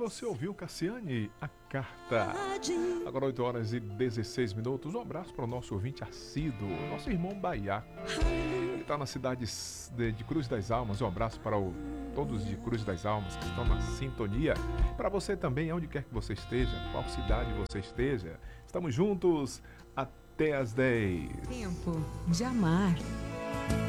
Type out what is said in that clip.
você ouviu, Cassiane, a carta. Agora 8 horas e 16 minutos. Um abraço para o nosso ouvinte assíduo, nosso irmão Baiá. Ele está na cidade de Cruz das Almas. Um abraço para todos de Cruz das Almas que estão na sintonia. Para você também, onde quer que você esteja, qual cidade você esteja. Estamos juntos até às 10. Tempo de amar.